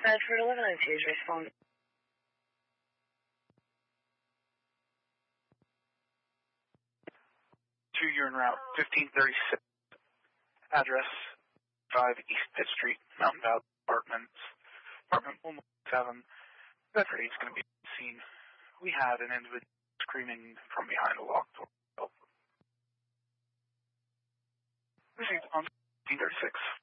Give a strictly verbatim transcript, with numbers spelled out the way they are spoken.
Bedford eleven oh two is respond. Two, you're en route, fifteen thirty-six. Address, five East Pitt Street, Mountain Valley Apartments, apartment one one seven. Bedford eight's going to be seen. We had an individual screaming from behind a locked door. Received on fifteen thirty-six.